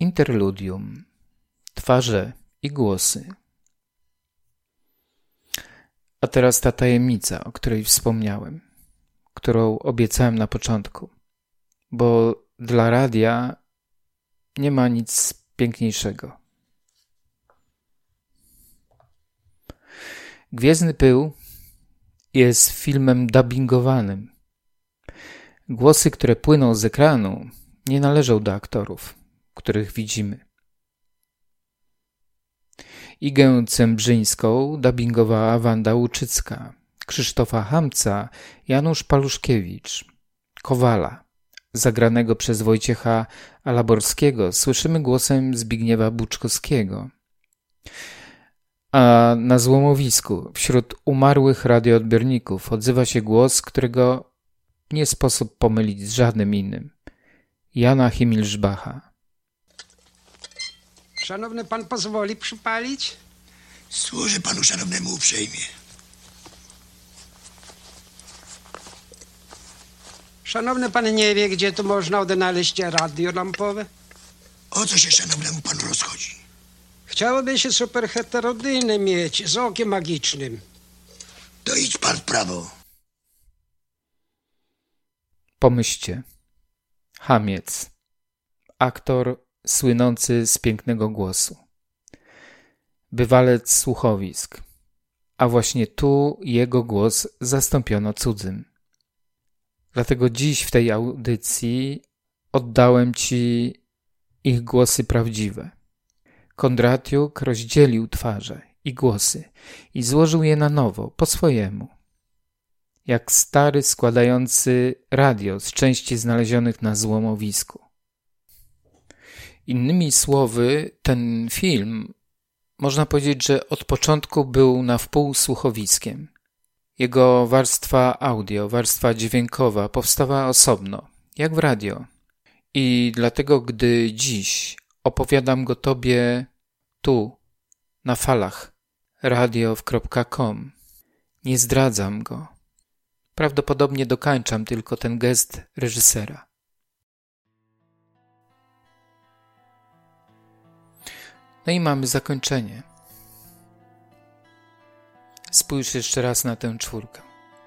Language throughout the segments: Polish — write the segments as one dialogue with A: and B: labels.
A: Interludium. Twarze i głosy. A teraz ta tajemnica, o której wspomniałem, którą obiecałem na początku, bo dla radia nie ma nic piękniejszego. Gwiezdny Pył jest filmem dubbingowanym. Głosy, które płyną z ekranu, nie należą do aktorów, których widzimy. Igę Cembrzyńską dubbingowała Wanda Łuczycka, Krzysztofa Hamca Janusz Paluszkiewicz, Kowala, zagranego przez Wojciecha Alaborskiego, słyszymy głosem Zbigniewa Buczkowskiego. A na złomowisku, wśród umarłych radioodbiorników, odzywa się głos, którego nie sposób pomylić z żadnym innym. Jana Himilszbacha.
B: Szanowny pan pozwoli przypalić?
C: Służę panu szanownemu uprzejmie.
B: Szanowny pan nie wie, gdzie tu można odnaleźć radio lampowe?
C: O co się szanownemu panu rozchodzi?
B: Chciałoby się superheterodyjne mieć z okiem magicznym.
C: To idź pan w prawo.
A: Pomyślcie. Hamiec. Aktor słynący z pięknego głosu. Bywalec słuchowisk. A właśnie tu jego głos zastąpiono cudzym. Dlatego dziś w tej audycji oddałem ci ich głosy prawdziwe. Kondratiuk rozdzielił twarze i głosy i złożył je na nowo, po swojemu. Jak stary składający radio z części znalezionych na złomowisku. Innymi słowy, ten film, można powiedzieć, że od początku był na wpół słuchowiskiem. Jego warstwa audio, warstwa dźwiękowa powstawała osobno, jak w radio. I dlatego, gdy dziś opowiadam go tobie tu, na falach radiow.com, nie zdradzam go. Prawdopodobnie dokańczam tylko ten gest reżysera. No i mamy zakończenie. Spójrz jeszcze raz na tę czwórkę.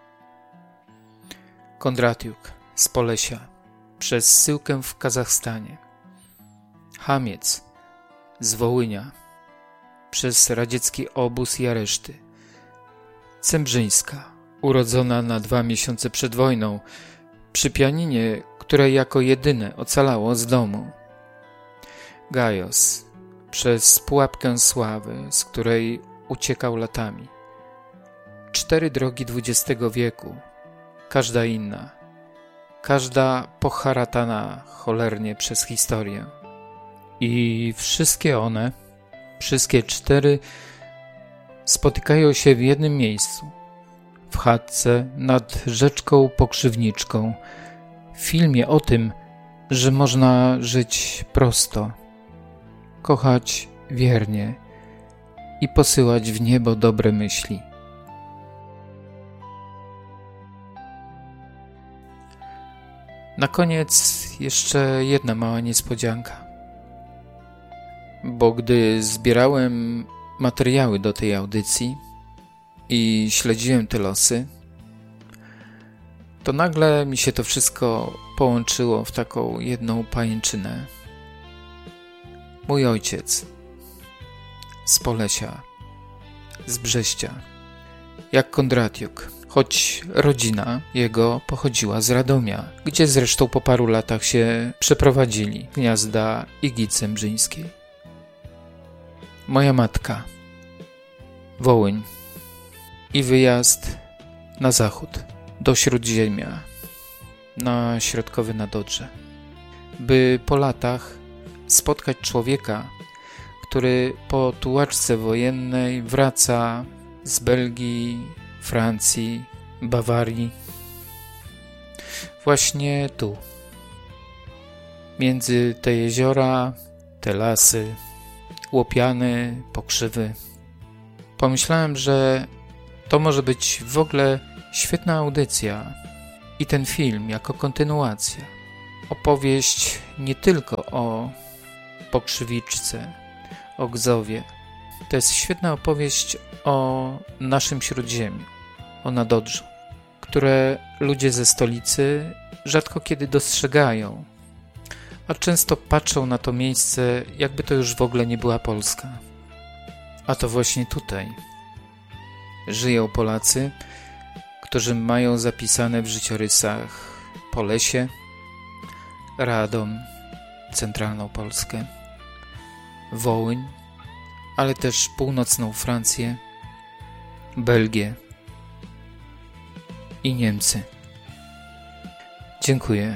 A: Kondratiuk z Polesia przez zsyłkę w Kazachstanie. Hamiec z Wołynia przez radziecki obóz i areszty. Cembrzyńska, urodzona na 2 miesiące przed wojną, przy pianinie, które jako jedyne ocalało z domu. Gajos przez pułapkę sławy, z której uciekał latami. 4 drogi XX wieku, każda inna, każda poharatana cholernie przez historię. I wszystkie one, wszystkie 4, spotykają się w jednym miejscu, w chatce nad rzeczką Pokrzywniczką, w filmie o tym, że można żyć prosto, kochać wiernie i posyłać w niebo dobre myśli. Na koniec jeszcze jedna mała niespodzianka. Bo gdy zbierałem materiały do tej audycji i śledziłem te losy, to nagle mi się to wszystko połączyło w taką jedną pajęczynę. Mój ojciec z Polesia, z Brześcia, jak Kondratiuk, choć rodzina jego pochodziła z Radomia, gdzie zresztą po paru latach się przeprowadzili, gniazda Igi Cembrzyńskiej. Moja matka, Wołyń i wyjazd na zachód, do Śródziemia, na środkowe Nadodrze, by po latach spotkać człowieka, który po tułaczce wojennej wraca z Belgii, Francji, Bawarii. Właśnie tu, między te jeziora, te lasy, łopiany, pokrzywy. Pomyślałem, że to może być w ogóle świetna audycja i ten film jako kontynuacja. Opowieść nie tylko o Pokrzywiczce, o Gzowie. To jest świetna opowieść o naszym Śródziemiu, o Nadodrzu, które ludzie ze stolicy rzadko kiedy dostrzegają, a często patrzą na to miejsce, jakby to już w ogóle nie była Polska. A to właśnie tutaj żyją Polacy, którzy mają zapisane w życiorysach Polesie, Radom, centralną Polskę, Wołyń, ale też północną Francję, Belgię i Niemcy. Dziękuję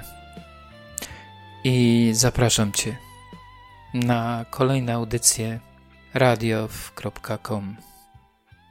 A: i zapraszam Cię na kolejne audycje radiow.com.